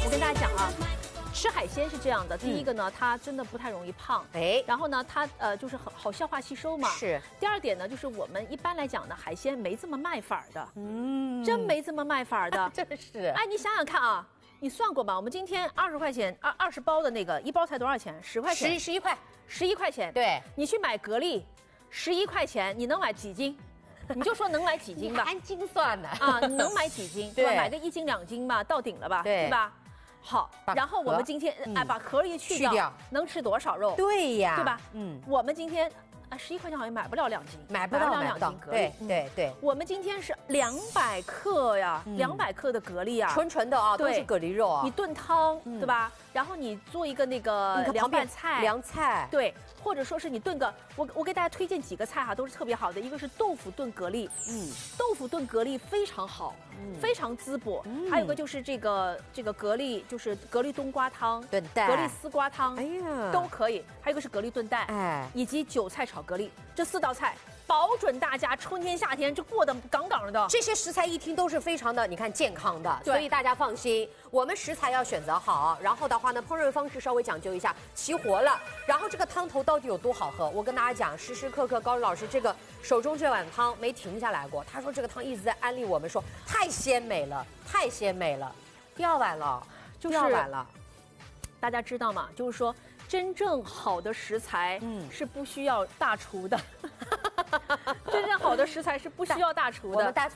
跟大家讲啊，吃海鲜是这样的，第一个呢，它真的不太容易胖，然后呢，它就是很好消化吸收嘛。 是。 第二点呢，就是我们一般来讲呢，海鲜没这么卖法的，真没这么卖法的， 真是。 哎，你想想看啊。你算过吗？我们今天20块钱，20包的那个一包才多少钱？10块钱 ，11块 ，11块钱。 对， 你去买蛤蜊，11块钱，你能买几斤？你就说能买几斤吧。 按斤算的啊，你能买几斤？对吧？买个1斤2斤吧，到顶了吧？对吧？好，然后我们今天把壳一去掉，能吃多少肉？ 对呀， 对吧？我们今天。11块钱好像买不了2斤， 买不了2斤蛤蜊。对， 我们今天是200克呀，200克的蛤蜊啊， 纯的啊，都是蛤蜊肉啊。 你炖汤，对吧？然后你做一个那个凉拌菜， 凉菜， 对，或者说是你炖个，我给大家推荐几个菜哈，都是特别好的。一个是豆腐炖蛤蜊，豆腐炖蛤蜊非常好，非常滋补。还有个就是这个蛤蜊，就是蛤蜊冬瓜汤、 炖蛋、 蛤蜊丝瓜汤， 哎呀， 都可以。还有个是蛤蜊炖蛋， 哎， 以及韭菜炒蛤蜊，这4道菜。保准大家春天夏天这过得杠杠的。 这些食材一听都是非常的，你看健康的，所以大家放心。我们食材要选择好，然后的话呢，烹饪方式稍微讲究一下，齐活了。然后这个汤头到底有多好喝？我跟大家讲，时时刻刻高老师这个手中这碗汤没停下来过。他说这个汤一直在安利我们说太鲜美了，太鲜美了。第2碗了，第2碗了。 大家知道吗？就是说，真正好的食材，是不需要大厨的。真正好的食材是不需要大厨的。